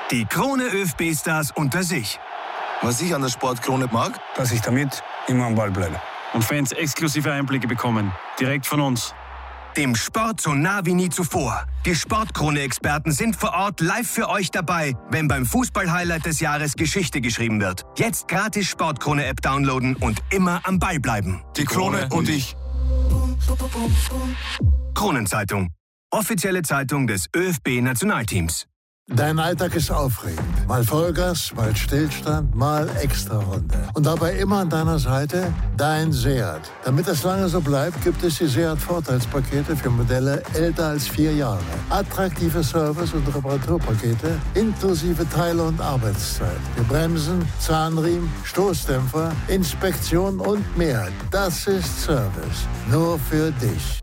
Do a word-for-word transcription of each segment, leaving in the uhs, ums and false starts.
Die Krone ÖFB-Stars unter sich. Was ich an der Sportkrone mag, dass ich damit immer am Ball bleibe. Und Fans exklusive Einblicke bekommen. Direkt von uns. Dem Sport so nah wie nie zuvor. Die Sportkrone-Experten sind vor Ort live für euch dabei, wenn beim Fußball-Highlight des Jahres Geschichte geschrieben wird. Jetzt gratis Sportkrone-App downloaden und immer am Ball bleiben. die Krone und ich. Kronenzeitung. Offizielle Zeitung des ÖFB-Nationalteams. Dein Alltag ist aufregend. Mal Vollgas, mal Stillstand, mal Extrarunde. Und dabei immer an deiner Seite dein Seat. Damit es lange so bleibt, gibt es die Seat-Vorteilspakete für Modelle älter als vier Jahre. Attraktive Service- und Reparaturpakete inklusive Teile und Arbeitszeit. Für Bremsen, Zahnriemen, Stoßdämpfer, Inspektion und mehr. Das ist Service. Nur für dich.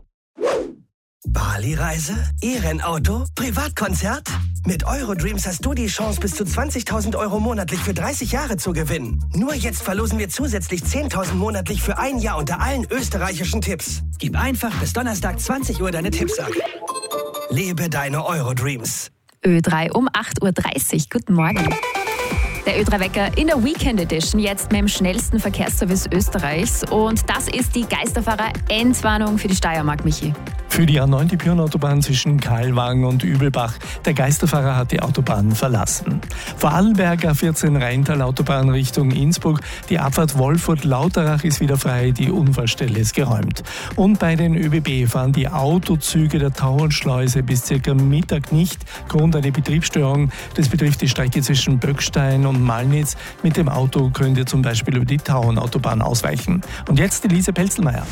Bali-Reise? E-Rennauto? Privatkonzert? Mit Eurodreams hast du die Chance, bis zu zwanzigtausend Euro monatlich für dreißig Jahre zu gewinnen. Nur jetzt verlosen wir zusätzlich zehntausend monatlich für ein Jahr unter allen österreichischen Tipps. Gib einfach bis Donnerstag zwanzig Uhr deine Tipps ab. Lebe deine Eurodreams. Ö drei um acht Uhr dreißig. Guten Morgen. Der Ö drei Wecker in der Weekend Edition, jetzt mit dem schnellsten Verkehrsservice Österreichs. Und das ist die Geisterfahrer-Endwarnung für die Steiermark, Michi. Für die A neun, die Pyrnenautobahn zwischen Kahlwang und Übelbach. Der Geisterfahrer hat die Autobahn verlassen. Vorarlberg A vierzehn Rheintal Autobahn Richtung Innsbruck. Die Abfahrt Wolfurt-Lauterach ist wieder frei, die Unfallstelle ist geräumt. Und bei den ÖBB fahren die Autozüge der Tauernschleuse bis circa Mittag nicht. Grund eine Betriebsstörung. Das betrifft die Strecke zwischen Böckstein und Malnitz. Mit dem Auto könnt ihr zum Beispiel über die Tauernautobahn ausweichen. Und jetzt Elise Pelzelmeier.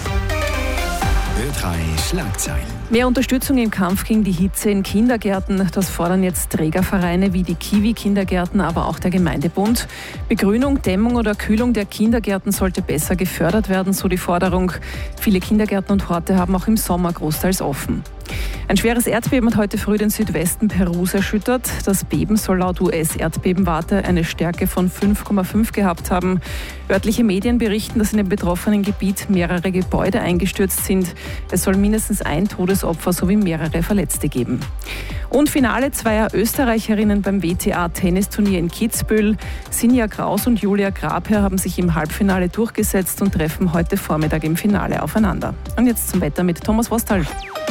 Ö drei Schlagzeilen. Mehr Unterstützung im Kampf gegen die Hitze in Kindergärten. Das fordern jetzt Trägervereine wie die Kiwi-Kindergärten, aber auch der Gemeindebund. Begrünung, Dämmung oder Kühlung der Kindergärten sollte besser gefördert werden, so die Forderung. Viele Kindergärten und Horte haben auch im Sommer großteils offen. Ein schweres Erdbeben hat heute früh den Südwesten Perus erschüttert. Das Beben soll laut U S-Erdbebenwarte eine Stärke von fünf Komma fünf gehabt haben. Örtliche Medien berichten, dass in dem betroffenen Gebiet mehrere Gebäude eingestürzt sind. Es soll mindestens ein Todesopfer sowie mehrere Verletzte geben. Und Finale zweier Österreicherinnen beim W T A-Tennisturnier in Kitzbühel. Sinja Kraus und Julia Grabherr haben sich im Halbfinale durchgesetzt und treffen heute Vormittag im Finale aufeinander. Und jetzt zum Wetter mit Thomas Wostal.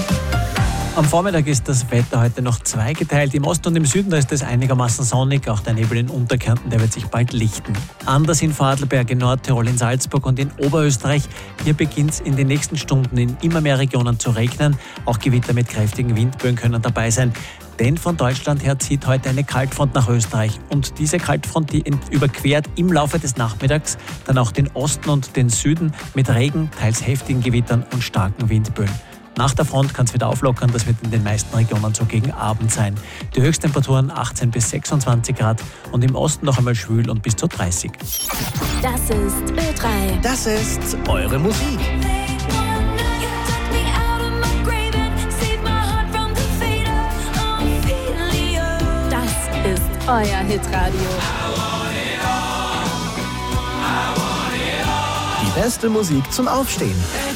Am Vormittag ist das Wetter heute noch zweigeteilt. Im Osten und im Süden da ist es einigermaßen sonnig. Auch der Nebel in Unterkärnten, der wird sich bald lichten. Anders in Vorarlberg, in Nordtirol, in Salzburg und in Oberösterreich. Hier beginnt es in den nächsten Stunden in immer mehr Regionen zu regnen. Auch Gewitter mit kräftigen Windböen können dabei sein. Denn von Deutschland her zieht heute eine Kaltfront nach Österreich. Und diese Kaltfront, die überquert im Laufe des Nachmittags dann auch den Osten und den Süden mit Regen, teils heftigen Gewittern und starken Windböen. Nach der Front kann es wieder auflockern, das wird in den meisten Regionen so gegen Abend sein. Die Höchsttemperaturen achtzehn bis sechsundzwanzig Grad und im Osten noch einmal schwül und bis zu dreißig. Das ist Ö drei. Das ist eure Musik. Das ist euer Hitradio. Die beste Musik zum Aufstehen.